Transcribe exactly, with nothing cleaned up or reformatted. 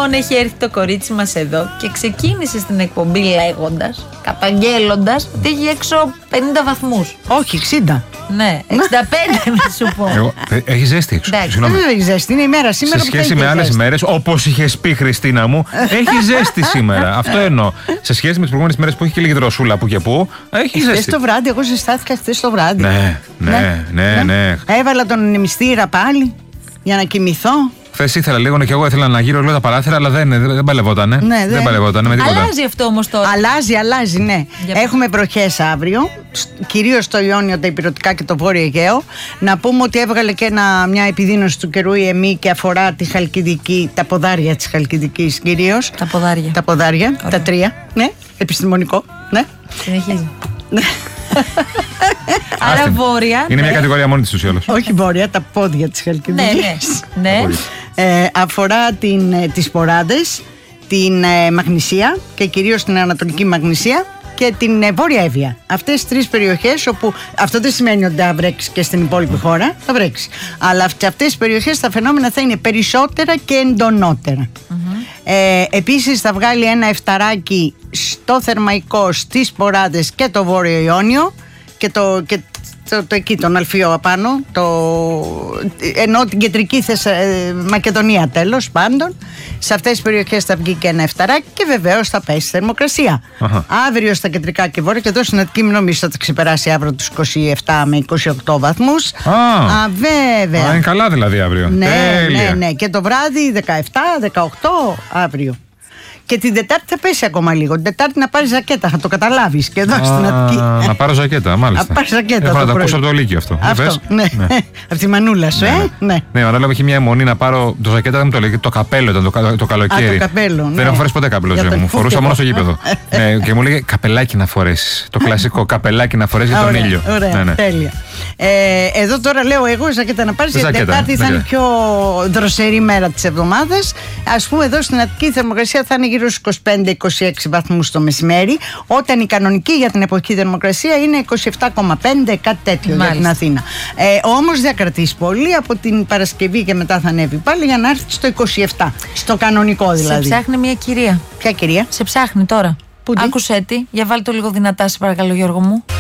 λοιπόν έχει έρθει το κορίτσι μας εδώ και ξεκίνησε στην εκπομπή λέγοντας, καταγγέλλοντας ότι έχει έξω πενήντα βαθμούς. Όχι, εξήντα. Ναι, εξήντα πέντε να σου πω. Εγώ, ε, έχει ζέστη έξω. Δεν έχει ζέστη, είναι η μέρα σήμερα. Σε σχέση με άλλες ημέρες, όπως είχες πει, Χριστίνα μου, έχει ζέστη σήμερα. Αυτό εννοώ. Σε σχέση με τις προηγούμενες μέρες που έχει και λίγη δροσούλα που και που, έχει ζέστη. Χθες το βράδυ, εγώ ζεστάθηκα χθες το βράδυ. Ναι, ναι, ναι, ναι. Έβαλα τον νημιστήρα πάλι για να κοιμηθώ. Χθες ήθελα λίγο και εγώ ήθελα να γύρω λίγο τα παράθυρα, αλλά δεν, δεν, δεν παλευότανε. Ναι, δεν δεν παλευότανε με τίποτα. Αλλάζει αυτό όμως τώρα. Αλλάζει, αλλάζει, ναι. Για Έχουμε βροχές αύριο, κυρίως στο Ιόνιο, τα Ηπειρωτικά και το Βόρειο Αιγαίο. Να πούμε ότι έβγαλε και ένα, μια επιδείνωση του καιρού η ΕΜΗ και αφορά τη Χαλκιδική, τα ποδάρια της Χαλκιδικής κυρίως. Τα ποδάρια. Τα ποδάρια, Ωραία. τα τρία, ναι, επιστημονικό, ναι. Συνεχίζει. Ναι. Άρα Άστε. βόρεια. Είναι ναι. μια κατηγορία μόνη της ούτως ή άλλως. Όχι βόρεια, τα πόδια της Ναι, Χαλκιδικής. ναι. ναι. Ε, αφορά την, ε, τις σποράδες, την ε, Μαγνησία και κυρίως την Ανατολική Μαγνησία και την ε, Βόρεια Εύβοια. Αυτές τις τρεις περιοχές όπου αυτό δεν σημαίνει ότι θα βρέξει και στην υπόλοιπη χώρα, θα βρέξει. Αλλά σε αυτές τις περιοχές τα φαινόμενα θα είναι περισσότερα και εντονότερα. Mm-hmm. Ε, επίσης θα βγάλει ένα εφταράκι στο Θερμαϊκό, στις Σποράδες και το Βόρειο Ιόνιο και το... Και Το, το εκεί, τον Αλφιό απάνω, το, ενώ την κεντρική Θεσσα, ε, Μακεδονία τέλος πάντων. Σε αυτές τις περιοχές θα βγει και ένα εφταράκι και βεβαίως θα πέσει η θερμοκρασία. Αχα. Αύριο στα κεντρικά και βόρεια και εδώ στην Αττική μην νομίζω θα τα ξεπεράσει αύριο τους είκοσι επτά με είκοσι οκτώ βαθμούς. Α, Α, βέβαια. Α, είναι καλά δηλαδή αύριο. Ναι, Τέλεια. ναι, ναι. Και το βράδυ δεκαεπτά δεκαοκτώ αύριο. Και την Τετάρτη θα πέσει ακόμα λίγο. Την Τετάρτη να πάρει ζακέτα, θα το καταλάβεις και εδώ Α, στην Αττική. Να πάρω ζακέτα, μάλιστα. Να πάρεις ζακέτα Έχω το να τα πρωί. ακούσω από το Λύκειο αυτό. Αυτό, Πες. ναι. Από τη μανούλα σου, ε. Ναι. Ναι, αλλά έχει μια αιμονή να πάρω το ζακέτα, δεν μου το λέει. Το καπέλο ήταν το, κα- το καλοκαίρι. Α, το καπέλο, ναι. Δεν έχω φορέσει ποτέ καπέλο Για ζωή τον μου. Φορούσα φούσκετο. μόνο στο γήπεδο. Ναι, και μου λέγε καπελάκι να φορέσει. Το κλασικό καπελάκι να φορέσει για τον Ωραία, ήλιο. Ωραία, Ναι, ναι. τέλεια. Ε, εδώ τώρα λέω εγώ ζακέτα να πάρεις. Ζακέτα, Την Τετάρτη θα είναι η ζακέτα. πιο δροσερή μέρα της εβδομάδας. Ας πούμε εδώ στην Αττική η θερμοκρασία θα είναι γύρω στους είκοσι πέντε είκοσι έξι βαθμούς το μεσημέρι, όταν η κανονική για την εποχή θερμοκρασία είναι είκοσι επτά κόμμα πέντε, κάτι τέτοιο. Μάλιστα. Για την Αθήνα. Ε, όμως δεν κρατήσει πολύ, από την Παρασκευή και μετά θα ανέβει πάλι για να έρθει στο είκοσι επτά. Στο κανονικό δηλαδή. Σε ψάχνει μια κυρία. Ποια κυρία? Σε ψάχνει τώρα. Πού τι? Άκουσέ τη. Για βάλτε το λίγο δυνατά, σε παρακαλώ, Γιώργο μου.